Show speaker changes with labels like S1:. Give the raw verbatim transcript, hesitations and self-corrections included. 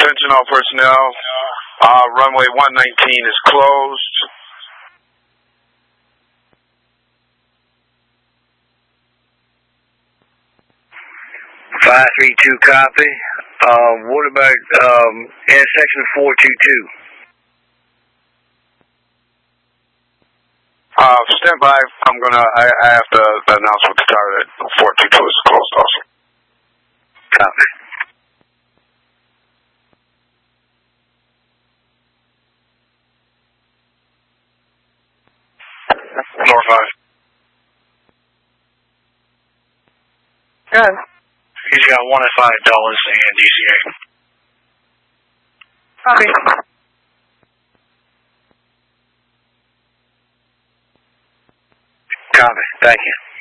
S1: Attention all personnel. Uh, runway one nineteen is closed.
S2: five three two copy. Uh, what about um, intersection four two two?
S1: Uh, stand by. I'm gonna. I, I have to announce with the tower that four two two is closed also.
S2: Copy.
S1: North five.
S3: Good.
S4: He's got one at five dollars and D C A.
S3: Copy.
S2: Copy. Thank you.